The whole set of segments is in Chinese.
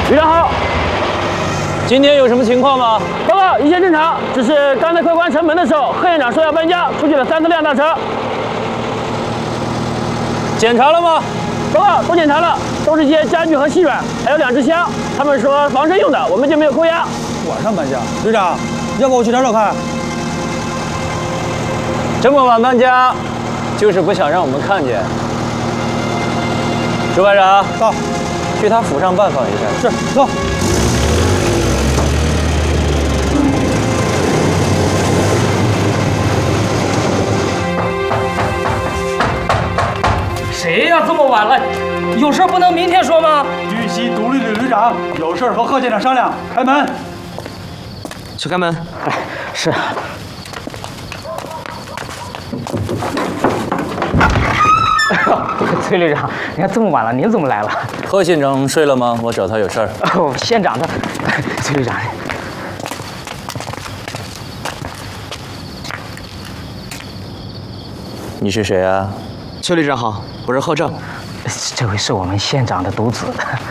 旅长好， 今天有什么情况吗？ 报告，一切正常，只是刚才客官城门的时候，贺院长说要搬家，出去了3、4辆大车。 检查了吗？ 报告，都检查了，都是些家具和细软，还有2只箱，他们说防身用的，我们就没有扣押。 晚上搬家，旅长，要不我去找找看？ 这么晚搬家，就是不想让我们看见。朱班长， 到， 去他府上拜访一下。 是，走。 谁呀？这么晚了，有事不能明天说吗？ 据悉，独立旅旅长有事和贺舰长商量，开门。 去开门。 哎，是。崔旅长，你看这么晚了，您怎么来了？ 贺县长睡了吗？我找他有事儿。 哦，县长他，崔旅长。 你是谁啊？ 崔旅长好，我是贺正。 这位是我们县长的独子。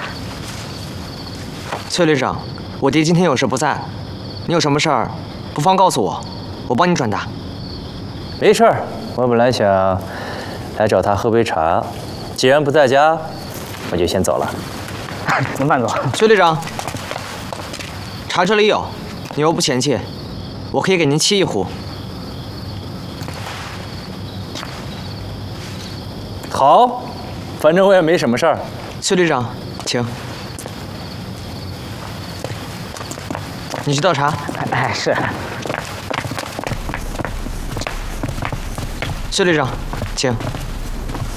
崔旅长，我爹今天有事不在，你有什么事儿，不妨告诉我，我帮你转达。 没事儿，我本来想来找他喝杯茶，既然不在家，我就先走了。 您慢走。 崔旅长，茶这里有，你若不嫌弃，我可以给您沏一壶。 好，反正我也没什么事儿。 崔旅长，请。你去倒茶。 哎，是。 崔旅长，请。